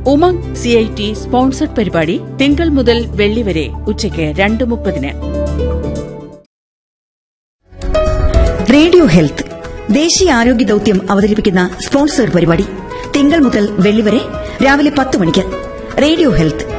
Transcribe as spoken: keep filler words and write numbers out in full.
Umang C I T sponsored പരിപാടി തിങ്കൾ മുതൽ വെള്ളി വരെ ഉച്ചയ്ക്ക് രണ്ട് മുപ്പതിന്. റേഡിയോ ഹെൽത്ത് ദേശീയ ആരോഗ്യ ദൌത്യം അവതരിപ്പിക്കുന്ന സ്പോൺസർഡ് പരിപാടി തിങ്കൾ മുതൽ വെള്ളി വരെ രാവിലെ പത്ത് മണിക്ക്. Radio health